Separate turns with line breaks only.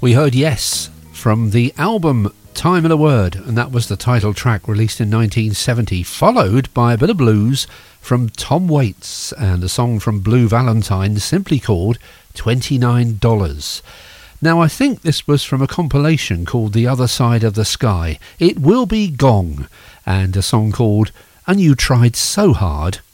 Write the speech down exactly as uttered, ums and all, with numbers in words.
We heard Yes from the album Time and a Word, and that was the title track released in nineteen seventy, followed by a bit of blues from Tom Waits and a song from Blue Valentine simply called twenty-nine dollars. Now I think this was from a compilation called The Other Side of the Sky. It Will Be Gong, and a song called And You Tried So Hard